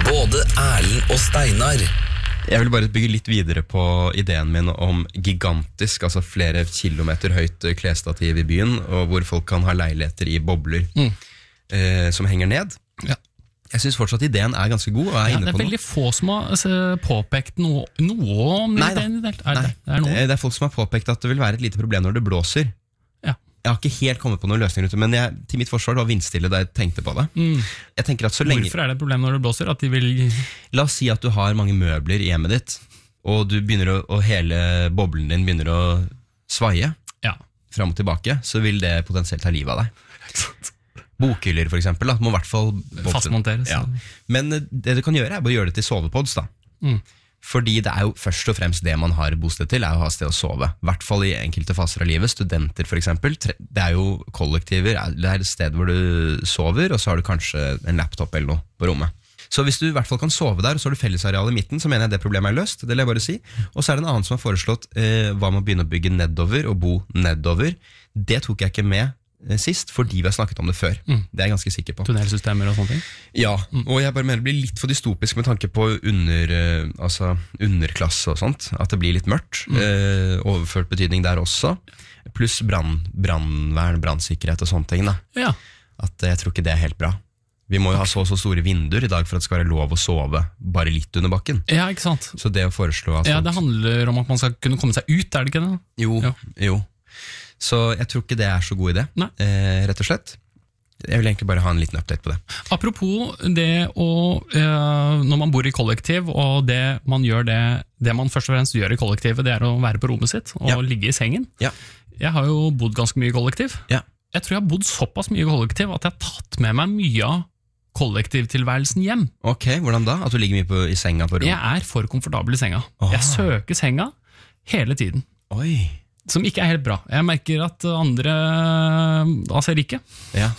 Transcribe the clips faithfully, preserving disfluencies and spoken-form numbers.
Både Erlend og Steinar. Jeg vil bare bygge litt videre på ideen min om gigantisk, altså flere kilometer høyt klesstativ i byen, og hvor folk kan ha leiligheter i bobler mm. eh, som henger ned. Ja. Jeg synes fortsatt ideen er ganske god, og er ja, inne på noe. Det er veldig få som har altså, påpekt noe, noe om Nei, ideen. Er, Nei. det, er noe? Det er folk som har påpekt at det vil være et lite problem når det blåser. Ja. Jeg har ikke helt kommet på noen løsninger ute, men jeg, til mitt forsvar var vindstille da jeg tenkte på det. Mm. Jeg tenker at så lenge... Hvorfor er det et problem når det blåser? At de vil... La oss si at du har mange møbler i hjemmet ditt, og du begynner å, og hele boblen din begynner å svaie ja. frem og tilbake, så vil det potensielt ta livet av deg. Bokhyller for eksempel, da, må i hvert fall fastmonteres. Ja. Men det du kan gjøre er bare å gjøre det til sovepods da. Mm. Fordi det er jo først og fremst det man har bosted til, er å ha sted å sove. I hvert fall i enkelte faser av livet. Studenter for eksempel, det er jo kollektiver, det er et sted hvor du sover, og så har du kanskje en laptop eller noe på rommet. Så hvis du i hvert fall kan sove der, og så har du fellesareal i midten, så mener jeg det problemet er løst, det vil jeg bare si. Og så er det en annen som har foreslått eh, hva med å begynne å bygge nedover og bo nedover. Det tok jeg ikke med sist, fordi vi har snakket om det før. Mm. Det er jeg ganske sikker på. Tunnelsystemer og sånne ting? Ja, og jeg bare mener det blir litt for dystopisk med tanke på under, uh, altså, underklasse og sånt, at det blir litt mørkt. Mm. Uh, overført betydning der også. Pluss brand, brandvern, brandsikkerhet og sånne ting. Da. Ja. At uh, jeg tror ikke det er helt bra. Vi må jo okay. ha så så store vinduer i dag for at det skal være lov å sove bare litt under bakken. Ja, ikke sant? Så det å foreslå at Ja, det handler om at man skal kunne komme seg ut, er det ikke det? Jo, jo. jo. Så jeg tror ikke det er så god idé, eh, rett og slett. Jeg vil egentlig bare ha en liten update på det. Apropos det å, eh, når man bor i kollektiv, og det man gjør det, det man først og fremst gjør i kollektivet, det er å være på rommet sitt, og ja. ligge i sengen. Ja. Jeg har jo bodd ganske mye i kollektiv. Ja. Jeg tror jeg har bodd såpass mye i kollektiv, at jeg har tatt med meg mye av kollektivtilværelsen hjem. Ok, hvordan da? At du ligger mye på, i senga på rommet? Jeg er for komfortabel i senga. Oh. Jeg søker senga hele tiden. Oi. Som ikke er helt bra. Jeg merker at andre da ser ikke. Ja.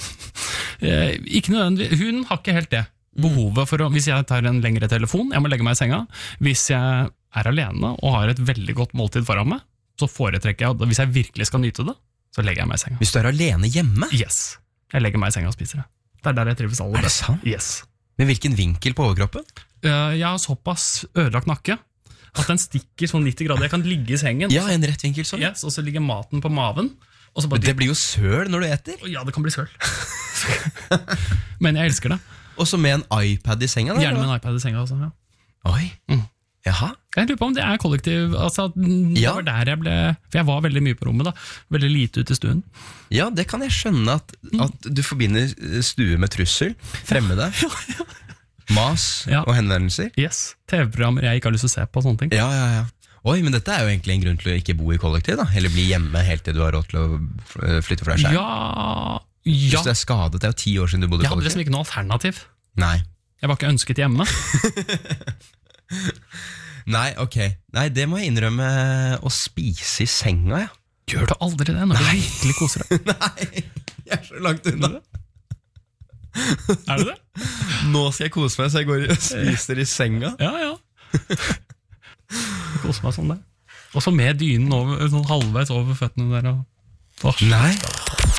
Ikke nødvendig. Hun har ikke helt det. Behovet for å, hvis jeg tar en lengre telefon, jeg må legge meg i senga. Hvis jeg er alene og har et veldig godt måltid foran meg, så foretrekker jeg, hvis jeg virkelig skal nyte det, så legger jeg meg i senga. Hvis du er alene hjemme? Yes. Jeg legger meg i senga og spiser det. Det er der jeg trives aller best. Er det sant? Yes. Med hvilken vinkel på overkroppen? Jeg har såpass ødelagt nakke at den stikker sånn nitti grader. Jeg kan ligge i sengen. Ja, en rett vinkel sånn. Yes, og så ligger maten på maven. Og så bare Men det blir jo søl når du eter. Ja, det kan bli søl. Men jeg elsker det. Og så med en iPad i senga? Da, Gjerne med en iPad i senga også, ja. Oi, mm. jaha. Jeg lurer på om det er kollektiv. Altså, det ja. var der jeg ble, for jeg var veldig mye på rommet da. Veldig lite ute i stuen. Ja, det kan jeg skjønne at, at du forbinder stue med trussel. Fremmede. Ja, ja. Mas ja. og henvendelser. Yes, T V-programmer jeg ikke har lyst til å se på, sånne ting. Ja, ja, ja. Oi, men dette er jo egentlig en grunn til å ikke bo i kollektiv da. Eller bli hjemme helt til du har råd til å flytte for deg selv. Ja, ja. Hvis du er skadet, det er jo ti år siden du bodde i kollektiv. Jeg hadde liksom ikke noe alternativ. Nei. Jeg var ikke ønsket hjemme. Nei, ok. Nei, det må jeg innrømme å spise i senga, ja. Gjør du aldri det når Nei. du virkelig koser deg? Nei, jeg er så langt unna. Er det det? Nå skal jeg kose meg, så jeg går og spiser i senga. Ja, ja. Jeg koser meg sånn der. Og så med dynen over, sånn halvveis over føttene der. Og... Nei.